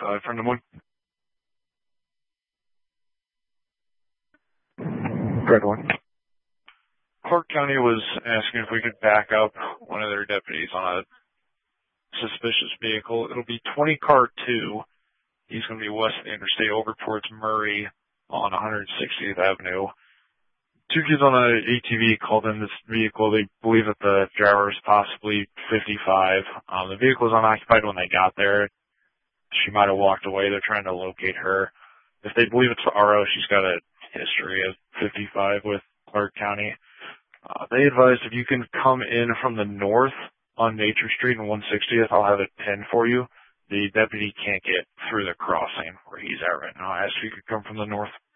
Friend of mine. Red one. Clark County was asking if we could back up one of their deputies on a suspicious vehicle. It'll be 20 car 2. He's going to be west of the interstate over towards Murray on 160th Avenue. 2 kids on an ATV called in this vehicle. They believe that the driver is possibly 55. The vehicle was unoccupied when they got there. She might have walked away. They're trying to locate her. If they believe it's the RO, she's got a history of 55 with Clark County. They advised if you can come in from the north on Nature Street and 160th, I'll have it pinned for you. The deputy can't get through the crossing where he's at right now. I asked if you could come from the north.